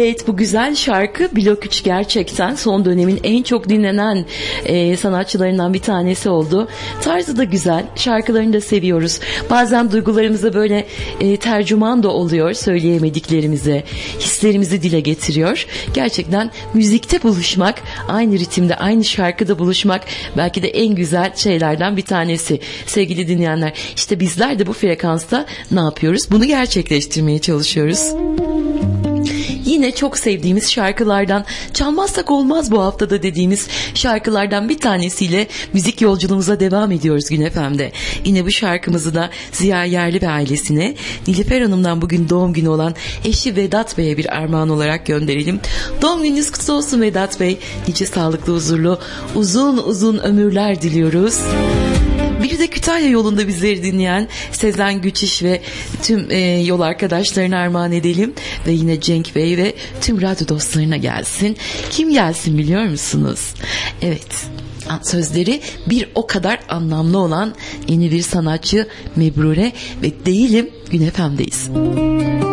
Evet, bu güzel şarkı Blok 3 gerçekten son dönemin en çok dinlenen sanatçılarından bir tanesi oldu. Tarzı da güzel, şarkılarını da seviyoruz. Bazen duygularımıza böyle tercüman da oluyor, söyleyemediklerimize, hislerimizi dile getiriyor. Gerçekten müzikte buluşmak, aynı ritimde, aynı şarkıda buluşmak belki de en güzel şeylerden bir tanesi. Sevgili dinleyenler, işte bizler de bu frekansta ne yapıyoruz? Bunu gerçekleştirmeye çalışıyoruz. Yine çok sevdiğimiz şarkılardan, çalmazsak olmaz bu haftada dediğimiz şarkılardan bir tanesiyle müzik yolculuğumuza devam ediyoruz Gün FM'de. Yine bu şarkımızı da Ziya Yerli ve ailesine, Nilüfer Hanım'dan bugün doğum günü olan eşi Vedat Bey'e bir armağan olarak gönderelim. Doğum gününüz kutlu olsun Vedat Bey. Nice sağlıklı, huzurlu, uzun uzun ömürler diliyoruz. Bir de Kütahya yolunda bizleri dinleyen Sezen Güçiş ve tüm yol arkadaşlarına armağan edelim. Ve yine Cenk Bey ve tüm radyo dostlarına gelsin. Kim gelsin biliyor musunuz? Evet, sözleri bir o kadar anlamlı olan yeni bir sanatçı Mebrure ve Değilim Gün FM'deyiz.